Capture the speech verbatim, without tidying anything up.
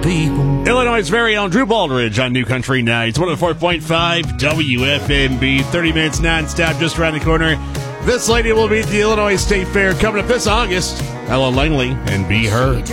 people. Illinois' very own Drew Baldridge on New Country Nights. one oh four point five W F M B. thirty minutes nonstop just around the corner. This lady will be at the Illinois State Fair coming up this August. Ella Langley and Be Her.